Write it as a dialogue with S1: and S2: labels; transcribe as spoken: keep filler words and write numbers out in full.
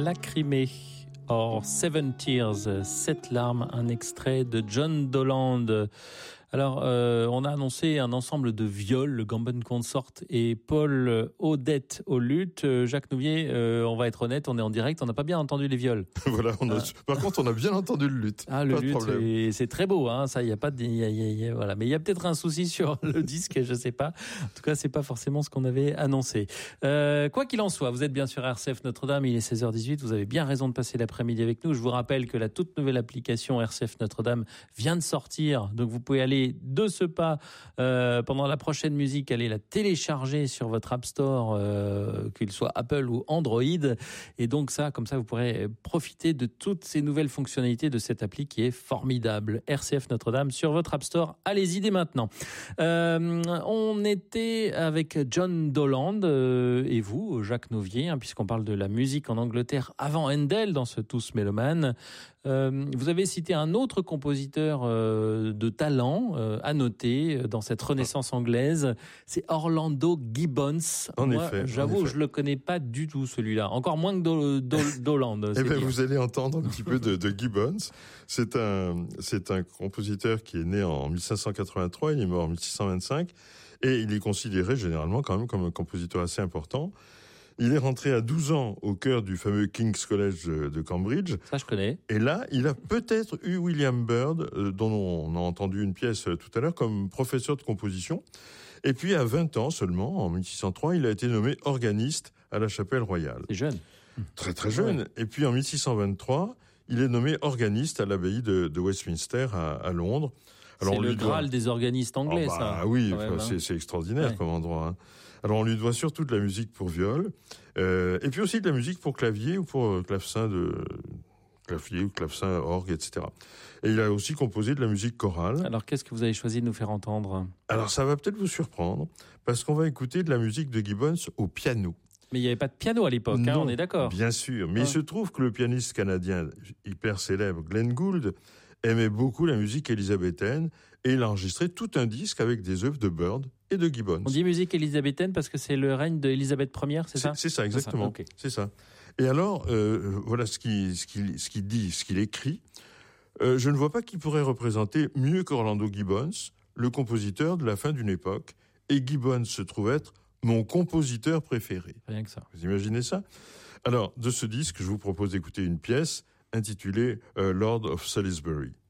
S1: Lacrimé. Or, Seven Tears, sept larmes, un extrait de John Doland. Alors, euh, on a annoncé un ensemble de viols, le Gamben Consort et Paul Odette au luth. Jacques Nouvier, euh, on va être honnête, on est en direct, on n'a pas bien entendu les viols.
S2: Voilà, on a, ah. Par contre, on a bien entendu le luth.
S1: Ah, le luth, et c'est très beau, hein, ça, il y a pas de, y a, y a, y a, voilà. Mais il y a peut-être un souci sur le disque, je sais pas. En tout cas, c'est pas forcément ce qu'on avait annoncé. Euh, quoi qu'il en soit, vous êtes bien sur R C F Notre-Dame, il est seize heures dix-huit, vous avez bien raison de passer l'après-midi avec nous. Je vous rappelle que la toute nouvelle application R C F Notre-Dame vient de sortir, donc vous pouvez aller de ce pas euh, pendant la prochaine musique, allez la télécharger sur votre App Store, euh, qu'il soit Apple ou Android, et donc ça, comme ça, vous pourrez profiter de toutes ces nouvelles fonctionnalités de cette appli qui est formidable. R C F Notre-Dame sur votre App Store, allez-y dès maintenant. Euh, on était avec John Doland euh, et vous, Jacques Nouvier, hein, puisqu'on parle de la musique en Angleterre avant Handel dans ce Tous Mélomanes. Euh, vous avez cité un autre compositeur euh, de talent euh, à noter dans cette renaissance anglaise, c'est Orlando Gibbons.
S2: En
S1: Moi,
S2: effet.
S1: j'avoue,
S2: en effet.
S1: je le connais pas du tout celui-là, encore moins que Do, Do, Doland.
S2: Eh ben, vous allez entendre un petit peu de, de Gibbons. C'est un, c'est un compositeur qui est né en mille cinq cent quatre-vingt-trois, il est mort en mille six cent vingt-cinq, et il est considéré généralement quand même comme un compositeur assez important. Il est rentré à douze ans au cœur du fameux King's College de Cambridge.
S1: Ça, je connais.
S2: Et là, il a peut-être eu William Byrd, euh, dont on a entendu une pièce tout à l'heure, comme professeur de composition. Et puis, à vingt ans seulement, en mille six cent trois, il a été nommé organiste à la Chapelle Royale.
S1: C'est jeune.
S2: Très, très jeune. Ouais. Et puis, en mille six cent vingt-trois, il est nommé organiste à l'abbaye de, de Westminster à, à Londres.
S1: Alors, c'est on le Graal doit... des organistes anglais,
S2: oh, bah,
S1: ça.
S2: Ah oui, ouais, c'est, c'est extraordinaire ouais. comme endroit. Hein. Alors, on lui doit surtout de la musique pour viol, euh, et puis aussi de la musique pour clavier ou pour euh, clavecin de clavier ou clavecin, orgue, et cetera. Et il a aussi composé de la musique chorale.
S1: Alors, qu'est-ce que vous avez choisi de nous faire entendre ?
S2: Alors, ça va peut-être vous surprendre, parce qu'on va écouter de la musique de Gibbons au piano.
S1: Mais il n'y avait pas de piano à l'époque, hein, on est d'accord.
S2: Bien sûr, mais
S1: ah.
S2: il se trouve que le pianiste canadien hyper célèbre Glenn Gould aimait beaucoup la musique élisabéthaine et il a enregistré tout un disque avec des œuvres de Byrd et de Gibbons.
S1: On dit musique élisabéthaine parce que c'est le règne d'Élisabeth première, c'est, c'est ça
S2: C'est ça, exactement. C'est ça. Okay. C'est ça. Et alors, euh, voilà ce qu'il, ce qu'il, ce qu'il dit, ce qu'il écrit. Euh, je ne vois pas qui pourrait représenter mieux qu'Orlando Gibbons, le compositeur de la fin d'une époque, et Gibbons se trouve être mon compositeur préféré.
S1: Rien que ça.
S2: Vous imaginez ça ? Alors, de ce disque, je vous propose d'écouter une pièce intitulée euh, Lord of Salisbury.